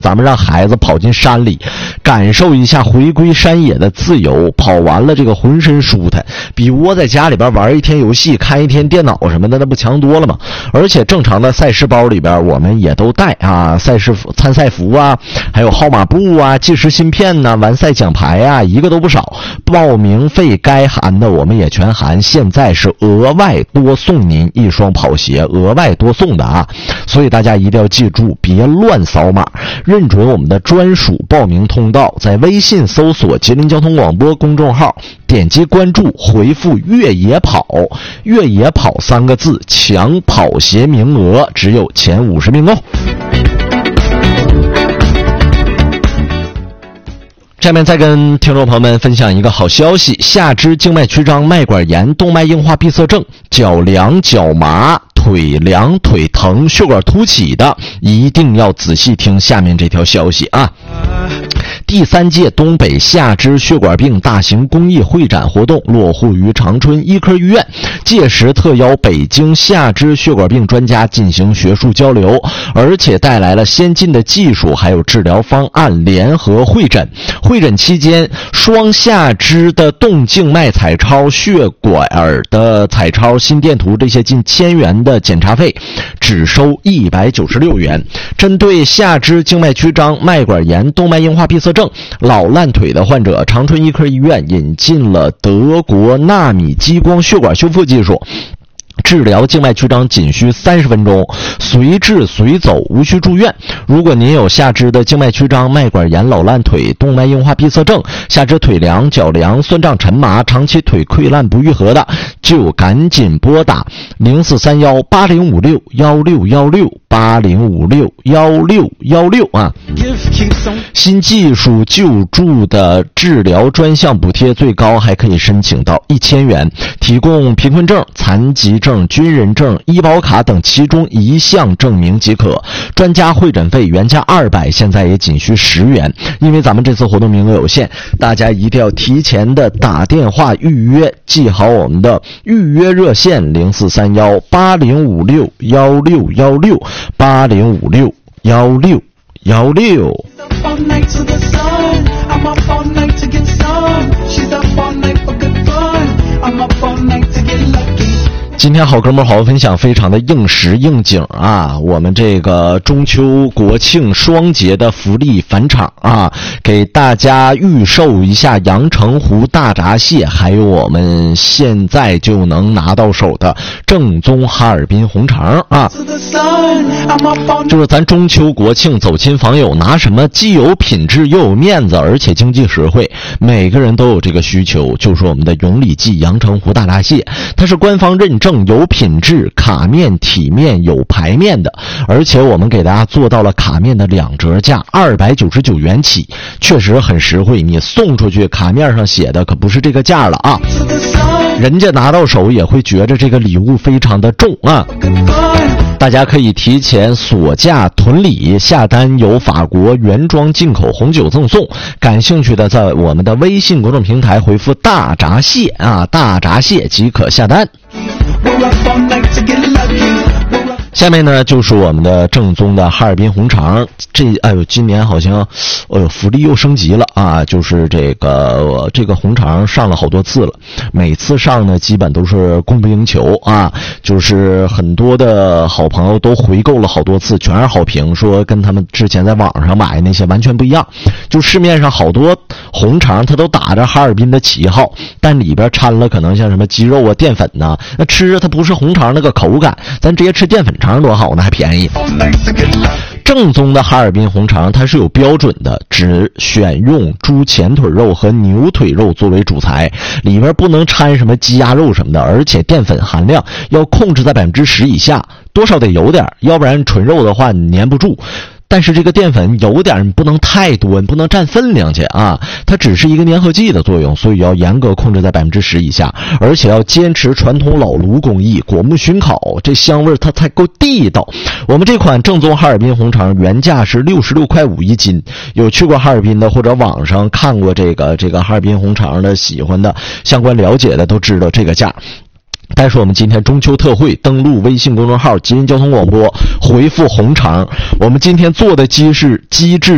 咱们让孩子跑进山里，感受一下回归山野的自由，跑完了这个浑身舒坦，比窝在家里边玩一天游戏看一天电脑什么的那不强多了吗？而且正常的赛事包里边我们也都带啊，赛事参赛服啊，还有号码布啊，计时芯片呐，完赛奖牌啊，一个都不少。报名费该含的我们也全含，现在是额外多送您一双跑鞋，额外多送的啊，所以大家一定要记住，别乱扫码，认准我们的专属报名通道，在微信搜索吉林交通广播公众号，点击关注，回复越野跑，越野跑3个字，抢跑鞋名额，只有前50名哦。下面再跟听众朋友们分享一个好消息，下肢静脉曲张、脉管炎、动脉硬化闭塞症、脚凉脚麻、腿凉腿疼、血管凸起的，一定要仔细听下面这条消息啊。第3届东北下肢血管病大型公益会展活动落户于长春医科医院，届时特邀北京下肢血管病专家进行学术交流，而且带来了先进的技术还有治疗方案联合会诊。会诊期间，双下肢的动静脉彩超、血管的彩超、心电图这些近1000元的检查费，只收196元。针对下肢静脉曲张、脉管炎、动脉硬化闭塞症、老烂腿的患者，长春医科医院引进了德国纳米激光血管修复技术，治疗静脉曲张仅需30分钟，随治随走，无需住院。如果您有下肢的静脉曲张、脉管炎、老烂腿、动脉硬化闭塞症、下肢腿凉、脚凉、酸胀沉麻、长期腿溃烂不愈合的，就赶紧拨打04318056168056805616啊！新技术救助的治疗专项补贴最高还可以申请到1000元，提供贫困证、残疾证、军人证、医保卡等其中一项证明即可。专家会诊费原价200，现在也仅需10元。因为咱们这次活动名额有限，大家一定要提前的打电话预约，记好我们的预约热线04318056168056805616。今天好哥们儿好分享非常的应时应景啊，我们这个中秋国庆双节的福利返场啊，给大家预售一下阳澄湖大闸蟹，还有我们现在就能拿到手的正宗哈尔滨红肠啊。就是咱中秋国庆走亲访友，拿什么既有品质又有面子，而且经济实惠，每个人都有这个需求，就是我们的永礼记阳澄湖大闸蟹，它是官方认证有品质、卡面、体面、有排面的，而且我们给大家做到了卡面的2折价，299元起，确实很实惠。你送出去，卡面上写的可不是这个价了啊，人家拿到手也会觉着这个礼物非常的重啊。大家可以提前锁价囤礼，下单有法国原装进口红酒赠送。感兴趣的在我们的微信公众平台回复大闸蟹啊，大闸蟹即可下单。下面呢就是我们的正宗的哈尔滨红肠，今年好像福利又升级了啊，就是这个红肠上了好多次了，每次上呢基本都是供不应求啊，就是很多的好朋友都回购了好多次，全是好评，说跟他们之前在网上买那些完全不一样。就市面上好多红肠它都打着哈尔滨的旗号，但里边掺了可能像什么鸡肉啊、淀粉呐，那吃着它不是红肠那个口感，咱直接吃淀粉肠多好呢，还便宜。正宗的哈尔滨红肠它是有标准的，只选用猪前腿肉和牛腿肉作为主材，里边不能掺什么鸡鸭肉什么的，而且淀粉含量要控制在10%以下，多少得有点，要不然纯肉的话你粘不住。但是这个淀粉有点不能太多，你不能占分量去啊，它只是一个粘合剂的作用，所以要严格控制在10%以下，而且要坚持传统老炉工艺，果木熏烤，这香味它才够地道。我们这款正宗哈尔滨红肠原价是66.5块一斤，有去过哈尔滨的或者网上看过这个哈尔滨红肠的喜欢的相关了解的都知道这个价。但是我们今天中秋特惠，登录微信公众号吉林交通广播，回复红肠，我们今天做的机制